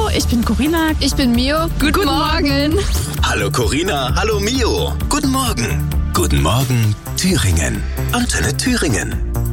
ich bin Corinna. Ich bin Mio. Guten Morgen. Hallo Corinna, hallo Mio. Guten Morgen. Guten Morgen Thüringen. Antenne Thüringen.